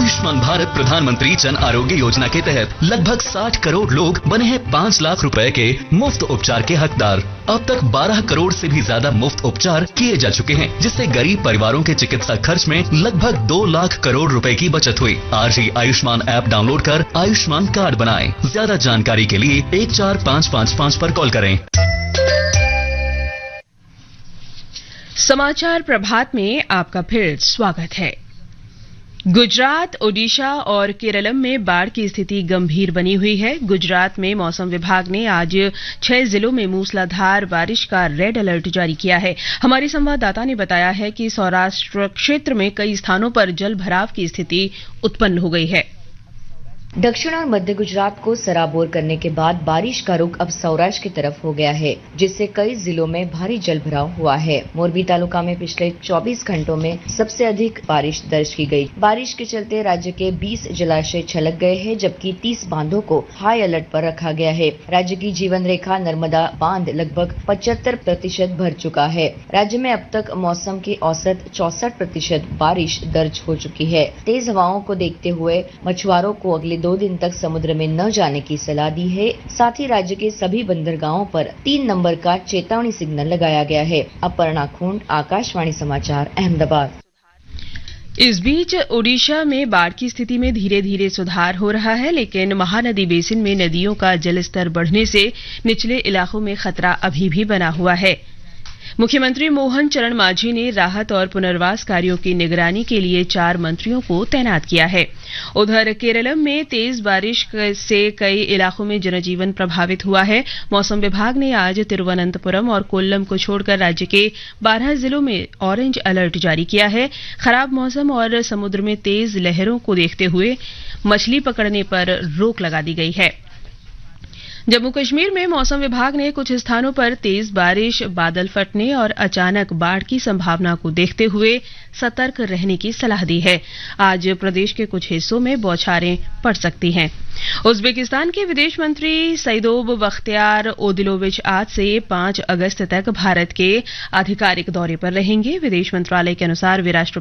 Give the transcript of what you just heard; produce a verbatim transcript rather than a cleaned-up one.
आयुष्मान भारत प्रधानमंत्री जन आरोग्य योजना के तहत लगभग साठ करोड़ लोग बने हैं पाँच लाख रुपए के मुफ्त उपचार के हकदार। अब तक बारह करोड़ से भी ज्यादा मुफ्त उपचार किए जा चुके हैं, जिससे गरीब परिवारों के चिकित्सा खर्च में लगभग दो लाख करोड़ रुपए की बचत हुई। आज ही आयुष्मान ऐप डाउनलोड कर आयुष्मान कार्ड बनाएं। ज्यादा जानकारी के लिए एक चार पाँच पाँच पाँच पर कॉल करें। समाचार प्रभात में आपका फिर स्वागत है। गुजरात, ओडिशा और केरलम में बाढ़ की स्थिति गंभीर बनी हुई है। गुजरात में मौसम विभाग ने आज छह जिलों में मूसलाधार बारिश का रेड अलर्ट जारी किया है। हमारे संवाददाता ने बताया है कि सौराष्ट्र क्षेत्र में कई स्थानों पर जल भराव की स्थिति उत्पन्न हो गई है। दक्षिण और मध्य गुजरात को सराबोर करने के बाद बारिश का रुख अब सौराष्ट्र की तरफ हो गया है, जिससे कई जिलों में भारी जलभराव हुआ है। मोरबी तालुका में पिछले चौबीस घंटों में सबसे अधिक बारिश दर्ज की गई। बारिश के चलते राज्य के बीस जलाशय छलक गए हैं, जबकि तीस बांधों को हाई अलर्ट पर रखा गया है। राज्य की जीवन रेखा नर्मदा बांध लगभग पचहत्तर प्रतिशत भर चुका है। राज्य में अब तक मौसम की औसत चौसठ प्रतिशत बारिश दर्ज हो चुकी है। तेज हवाओं को देखते हुए मछुआरों को अगले दो दिन तक समुद्र में न जाने की सलाह दी है। साथ ही राज्य के सभी बंदरगाहों पर तीन नंबर का चेतावनी सिग्नल लगाया गया है। अपर्णा खूंट, आकाशवाणी समाचार, अहमदाबाद। इस बीच ओडिशा में बाढ़ की स्थिति में धीरे धीरे सुधार हो रहा है, लेकिन महानदी बेसिन में नदियों का जलस्तर बढ़ने से निचले इलाकों में खतरा अभी भी बना हुआ है। मुख्यमंत्री मोहन चरण मांझी ने राहत और पुनर्वास कार्यों की निगरानी के लिए चार मंत्रियों को तैनात किया है। उधर केरलम में तेज बारिश से कई इलाकों में जनजीवन प्रभावित हुआ है। मौसम विभाग ने आज तिरुवनंतपुरम और कोल्लम को छोड़कर राज्य के बारह जिलों में ऑरेंज अलर्ट जारी किया है। खराब मौसम और समुद्र में तेज लहरों को देखते हुए मछली पकड़ने पर रोक लगा दी गई है। जम्मू कश्मीर में मौसम विभाग ने कुछ स्थानों पर तेज बारिश, बादल फटने और अचानक बाढ़ की संभावना को देखते हुए सतर्क रहने की सलाह दी है। आज प्रदेश के कुछ हिस्सों में बौछारें पड़ सकती हैं। उज्बेकिस्तान के विदेश मंत्री सईदोव बख्तियार ओदिलोविच आज से पाँच अगस्त तक भारत के आधिकारिक दौरे पर रहेंगे। विदेश मंत्रालय के अनुसार वे राष्ट्रपति